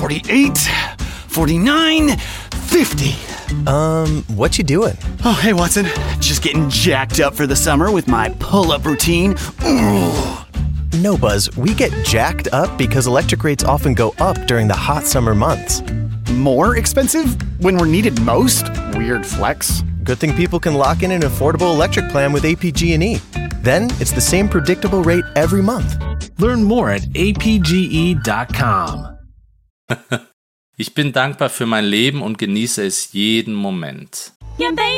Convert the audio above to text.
48, 49, 50. What you doing? Oh, hey, Watson. Just getting jacked up for the summer with my pull-up routine. Ooh. No, Buzz, we get jacked up because electric rates often go up during the hot summer months. More expensive when we're needed most? Weird flex. Good thing people can lock in an affordable electric plan with APG&E. Then it's the same predictable rate every month. Learn more at apge.com. Ich bin dankbar für mein Leben und genieße es jeden Moment.